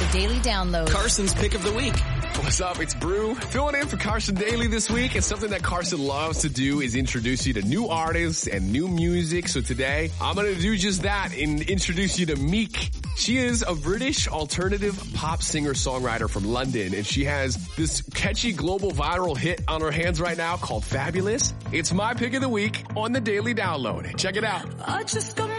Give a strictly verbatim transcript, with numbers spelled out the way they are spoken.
Daily Download. Carson's Pick of the Week. What's up? It's Brew. Filling in for Carson Daly this week. And something that Carson loves to do is introduce you to new artists and new music. So today, I'm going to do just that and introduce you to Meek. She is a British alternative pop singer-songwriter from London, and she has this catchy global viral hit on her hands right now called Fabulous. It's my pick of the week on the Daily Download. Check it out. I just got